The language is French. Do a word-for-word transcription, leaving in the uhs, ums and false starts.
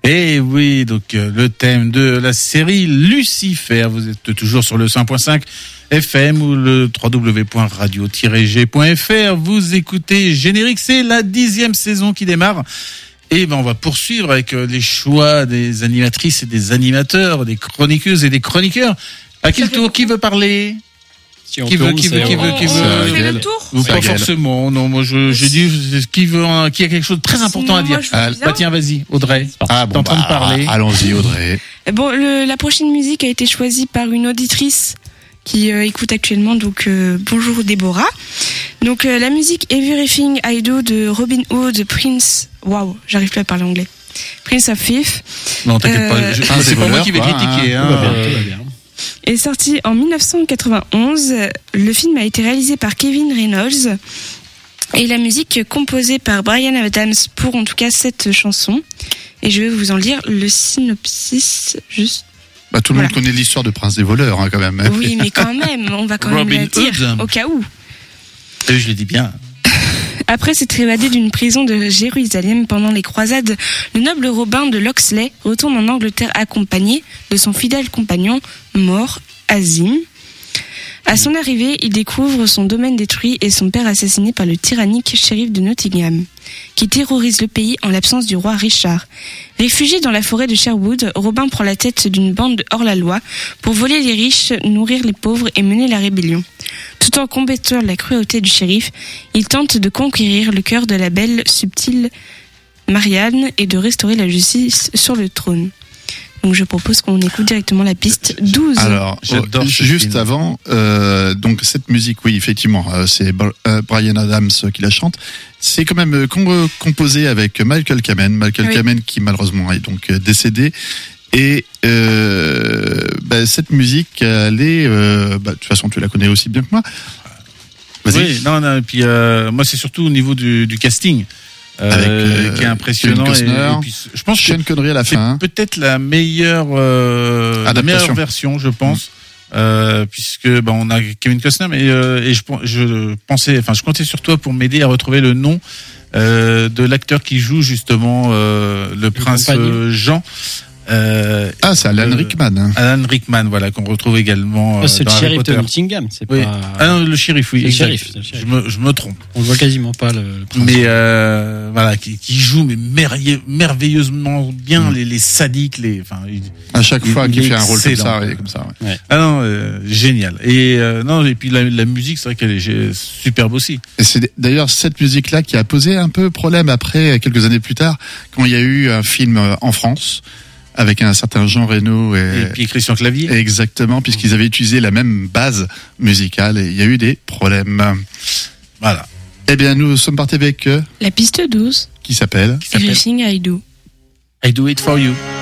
Et oui, donc euh, le thème de la série Lucifer. Vous êtes toujours sur le cent point cinq F M ou le w w w point radio tiret g point f r. Vous écoutez Générique, c'est la dixième saison qui démarre. Et ben on va poursuivre avec euh, les choix des animatrices et des animateurs, des chroniqueuses et des chroniqueurs. À quel tour? Qui veut parler? Si on qui, tourne, veut, qui veut, qui veut, qui veut, On fait le tour. Ou pas forcément. Non, moi je, j'ai dit qui veut, un, qui a quelque chose de très important Sinon, à dire. moi, je Ah, veux bien. bah tiens, vas-y, Audrey. Ah T'es bon, en train bah, de parler. allons-y, Audrey. Bon, le, la prochaine musique a été choisie par une auditrice qui euh, écoute actuellement. Donc euh, bonjour Déborah. Donc euh, la musique Everything I Do de Robin Hood, Prince. Waouh, j'arrive plus à parler anglais. Prince of Thief. Non, t'inquiète Euh, pas. Je, Ah, c'est c'est pas moi voleur, qui vais quoi, critiquer. hein. Hein. Tout va bien, tout va bien. Est sorti en dix-neuf cent quatre-vingt-onze. Le film a été réalisé par Kevin Reynolds et la musique composée par Bryan Adams pour en tout cas cette chanson. Et je vais vous en lire le synopsis juste. Bah, tout le Voilà. monde connaît l'histoire de Prince des voleurs, hein, quand même. Oui, mais quand même, on va quand même Robin la dire Hood. au cas où. Et je le dis bien. Après s'être évadé d'une prison de Jérusalem pendant les croisades, le noble Robin de Locksley retourne en Angleterre accompagné de son fidèle compagnon mort, Azim. À son arrivée, il découvre son domaine détruit et son père assassiné par le tyrannique shérif de Nottingham, qui terrorise le pays en l'absence du roi Richard. Réfugié dans la forêt de Sherwood, Robin prend la tête d'une bande hors-la-loi pour voler les riches, nourrir les pauvres et mener la rébellion. Tout en combattant la cruauté du shérif, il tente de conquérir le cœur de la belle, subtile Marianne et de restaurer la justice sur le trône. Donc je propose qu'on écoute directement la piste douze. Alors, J'adore euh, ce juste film. avant, euh, donc cette musique, oui, effectivement, euh, c'est Br- euh, Bryan Adams qui la chante. C'est quand même euh, com- composé avec Michael Kamen, Michael Oui. Kamen qui malheureusement est donc euh, décédé. Et euh, bah, cette musique, elle est, euh, bah, de toute façon, tu la connais aussi bien que moi. Vas-y. Oui, non, non. Et puis euh, moi, c'est surtout au niveau du, du casting euh, Avec, euh, qui est impressionnant. Kevin Et, Costner. et puis, je pense que Sean Connery à la c'est fin. hein. peut-être la meilleure, euh, la Adaptation. meilleure version, je pense, euh, puisque ben on a Kevin Costner, mais euh, et je, je pensais, enfin, je comptais sur toi pour m'aider à retrouver le nom euh, de l'acteur qui joue justement euh, le, prince compagnon. euh, Jean. Euh, Ah, c'est Alan euh, Rickman. hein. Alan Rickman, voilà, qu'on retrouve également euh, Ah, c'est le dans Harry shérif de Potter. Nottingham, c'est Oui. pas. Ah non, le shérif, oui, C'est le exact. shérif, c'est le shérif. Je me, je me trompe. On voit quasiment pas le, le prince. Mais euh, voilà, qui, qui joue mais merveille- merveilleusement bien Mm. les, les sadiques, les, enfin, il- À chaque il- fois il qu'il est fait un rôle comme excellent. ça, il est comme ça. ouais. ah non, euh, génial. Et euh, non, et puis la, la musique, c'est vrai qu'elle est gé- superbe aussi. Et c'est d'ailleurs cette musique-là qui a posé un peu problème après, quelques années plus tard, quand il y a eu un film euh, en France avec un certain Jean Reno et, Et puis Christian Clavier. exactement, puisqu'ils avaient utilisé la même base musicale et il y a eu des problèmes. Voilà. Eh bien, nous sommes partis avec euh, La piste douze. qui s'appelle Qui s'appelle Everything I Do. I Do It For You.